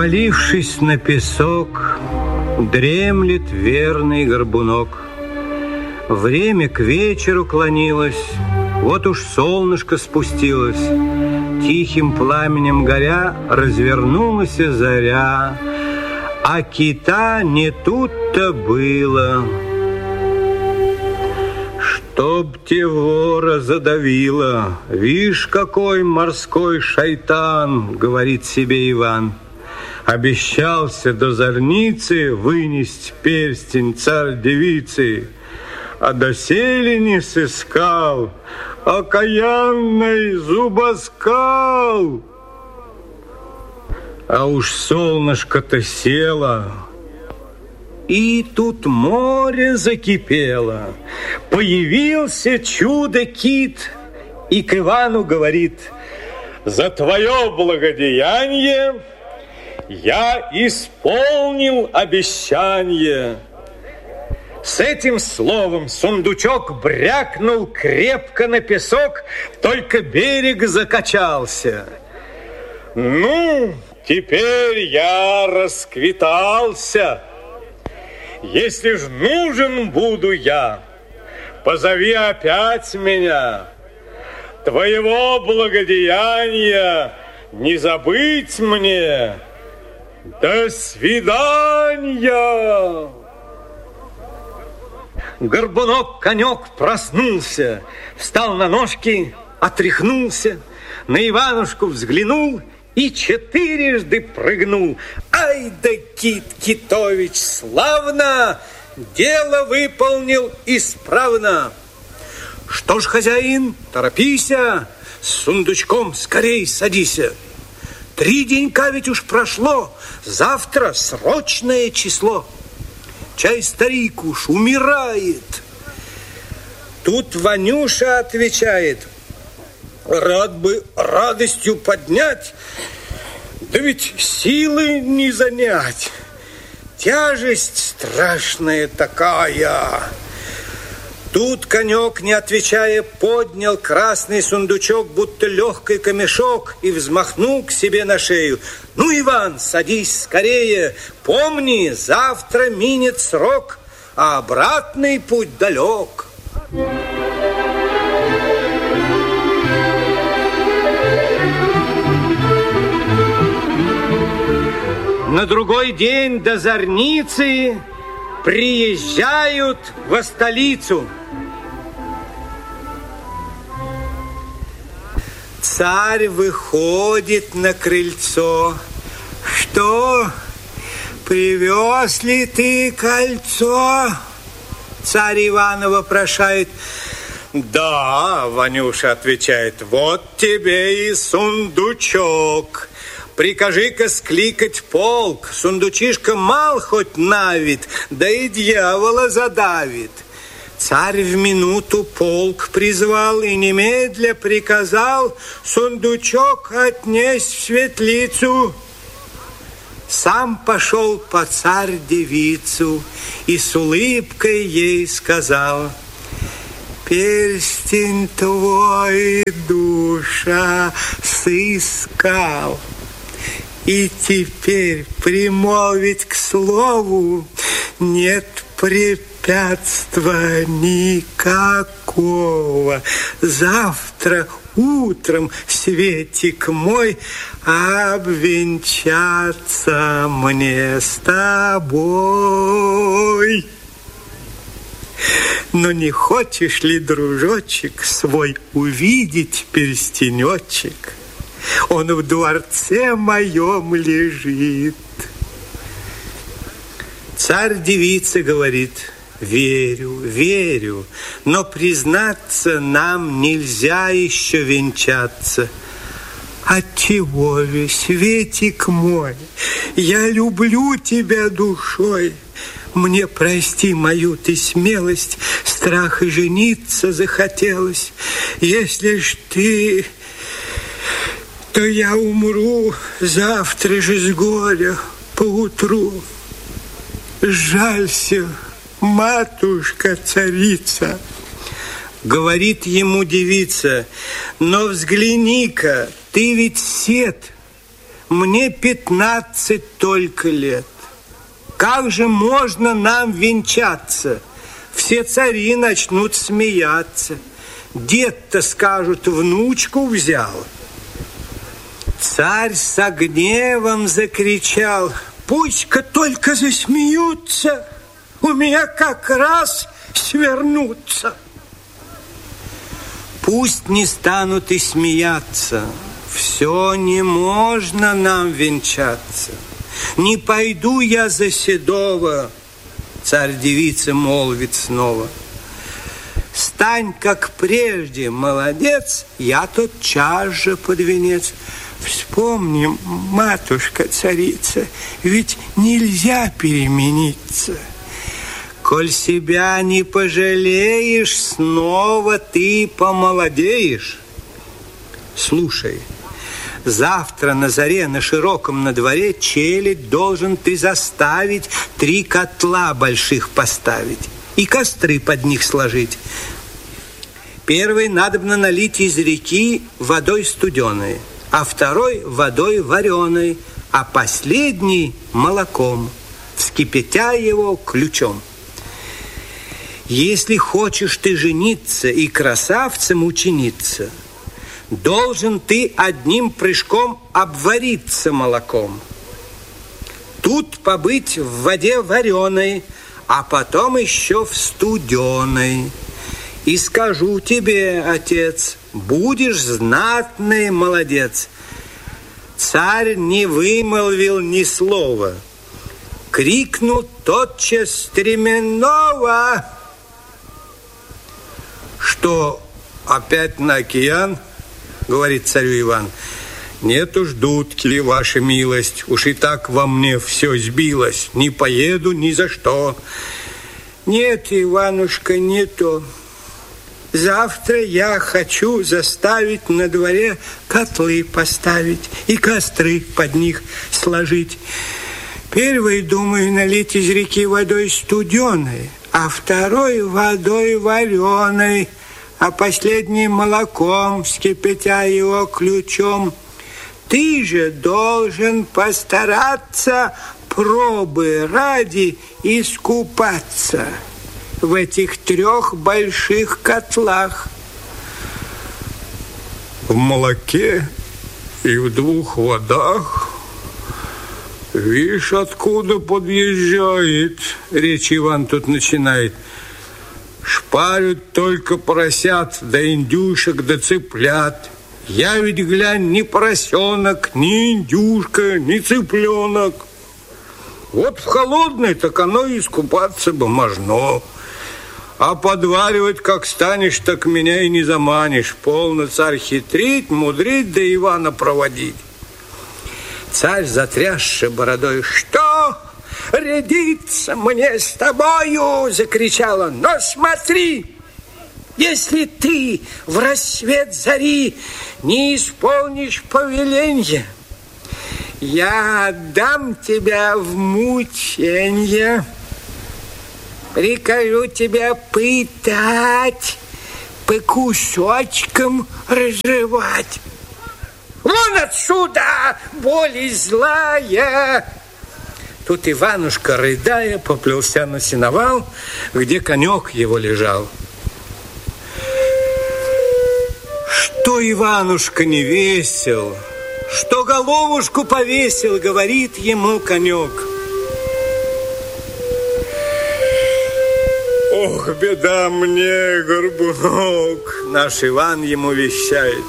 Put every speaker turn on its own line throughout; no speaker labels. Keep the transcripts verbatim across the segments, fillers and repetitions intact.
Повалившись на песок, дремлет верный горбунок. Время к вечеру клонилось, вот уж солнышко спустилось. Тихим пламенем горя развернулась заря, а кита не тут-то было. Чтоб те вора задавило, вишь, какой морской шайтан, говорит себе Иван. Обещался до зорницы вынести перстень царь-девицы, а доселе не сыскал окаянный зубоскал. А уж солнышко-то село, и тут море закипело. Появился чудо-кит и к Ивану говорит: за твое благодеяние я исполнил обещание. С этим словом сундучок брякнул крепко на песок, только берег закачался. Ну, теперь я расквитался. Если ж нужен буду я, позови опять меня. Твоего благодеяния не забыть мне. До свидания! Горбунок-конек проснулся, встал на ножки, отряхнулся, на Иванушку взглянул и четырежды прыгнул. Ай да Кит Китович, славно! Дело выполнил исправно. Что ж, хозяин, торопися, с сундучком скорей садися. Три денька ведь уж прошло, завтра срочное число. Чай старик уж умирает. Тут Ванюша отвечает: рад бы радостью поднять, да ведь силы не занять. Тяжесть страшная такая. Тут конек, не отвечая, поднял красный сундучок, будто легкий камешок, и взмахнул к себе на шею. Ну, Иван, садись скорее, помни, завтра минет срок, а обратный путь далек. На другой день до зорницы приезжают во столицу. Царь выходит на крыльцо. Что, привез ли ты кольцо? Царь Ивана вопрошает. Да, Ванюша отвечает, вот тебе и сундучок. Прикажи-ка скликать полк, сундучишка мал хоть на вид, да и дьявола задавит. Царь в минуту полк призвал и немедля приказал сундучок отнесть в светлицу. Сам пошел по царь-девицу и с улыбкой ей сказал: перстень твой душа сыскал, и теперь примолвить к слову нет препятства никакого. Завтра утром, светик мой, обвенчаться мне с тобой. Но не хочешь ли, дружочек, свой увидеть перстенечек? Он в дворце моем лежит. Царь-девица говорит: верю, верю, но, признаться, нам нельзя еще венчаться. Отчего же, Светик мой, я люблю тебя душой. Мне прости мою ты смелость, страх и жениться захотелось. Если ж ты, то я умру завтра же с горя поутру. Жалься, матушка-царица. Говорит ему девица: но взгляни-ка, ты ведь сед, мне пятнадцать только лет. Как же можно нам венчаться? Все цари начнут смеяться. Дед-то, скажут, внучку взял. Царь со гневом закричал: пусть-ка только засмеются, у меня как раз свернутся. Пусть не станут и смеяться, все не можно нам венчаться. Не пойду я за седого, царь девице молвит снова. Стань, как прежде, молодец, я тотчас же под венец. Вспомни, матушка-царица, ведь нельзя перемениться. Коль себя не пожалеешь, снова ты помолодеешь. Слушай, завтра на заре на широком на дворе челядь должен ты заставить три котла больших поставить и костры под них сложить. Первый надобно налить из реки водой студеной, а второй водой вареной, а последний молоком, вскипятя его ключом. Если хочешь ты жениться и красавцем учиниться, должен ты одним прыжком обвариться молоком. Тут побыть в воде вареной, а потом еще в студеной. И скажу тебе, отец, будешь знатный молодец. Царь не вымолвил ни слова. Крикнул тотчас стременного. Что, опять на океан? Говорит царю Иван. Нет уж, дудки, ваша милость, уж и так во мне все сбилось. Не поеду ни за что. Нет, Иванушка, не то. Завтра я хочу заставить на дворе котлы поставить и костры под них сложить. Первый, думаю, налить из реки водой студеной, а второй водой вареной, а последний молоком, вскипятя его ключом. Ты же должен постараться пробы ради искупаться в этих трех больших котлах. В молоке и в двух водах. Видишь, откуда подъезжает, речь Иван тут начинает. Шпарят только поросят, да индюшек, да цыплят. Я ведь, глянь, ни поросенок, ни индюшка, ни цыпленок. Вот в холодной так оно и искупаться бы можно. А подваривать как станешь, так меня и не заманишь. Полно, царь, хитрить, мудрить, да Ивана проводить. Царь, затрясший бородой: что? Рядиться мне с тобою, закричал он. Но смотри, если ты в рассвет зари не исполнишь повеления, я отдам тебя в мученье, прикажу тебя пытать, по кусочкам разрывать. Вон отсюда, боль злая! Тут Иванушка, рыдая, поплелся на сеновал, где конек его лежал. Что Иванушка не весел, что головушку повесил, говорит ему конек. Ох, беда мне, горбунок, наш Иван ему вещает.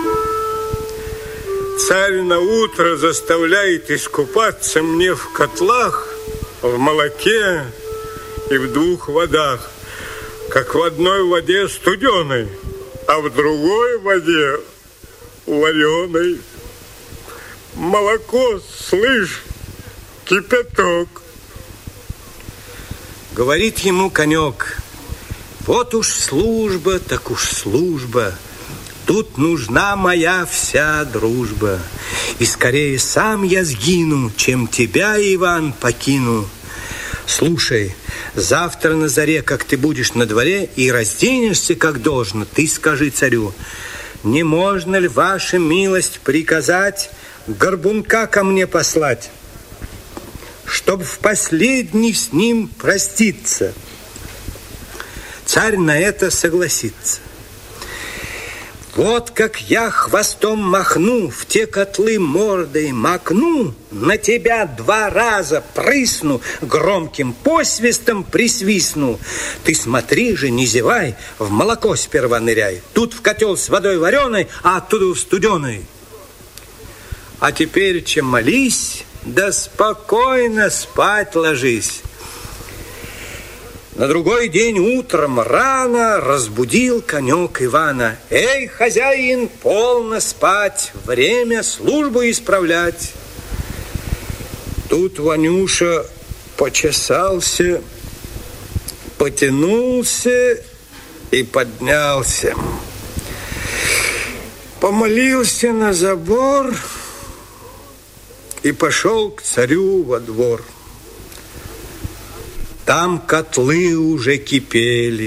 Царь на утро заставляет искупаться мне в котлах, в молоке и в двух водах, как в одной воде студеной, а в другой воде вареной. Молоко, слышь, кипяток. Говорит ему конек: вот уж служба, так уж служба. Тут нужна моя вся дружба. И скорее сам я сгину, чем тебя, Иван, покину. Слушай, завтра на заре, как ты будешь на дворе и разденешься, как должно, ты скажи царю: не можно ли, ваша милость, приказать горбунка ко мне послать, чтоб в последний с ним проститься. Царь на это согласится. Вот как я хвостом махну, в те котлы мордой макну, на тебя два раза прысну, громким посвистом присвистну. Ты смотри же, не зевай, в молоко сперва ныряй. Тут в котел с водой вареной, а оттуда в студеной. А теперь, чем молись, да спокойно спать ложись. На другой день утром рано разбудил конек Ивана. Эй, хозяин, полно спать, время службу исправлять. Тут Ванюша почесался, потянулся и поднялся. Помолился на забор и пошел к царю во двор. Там котлы уже кипели.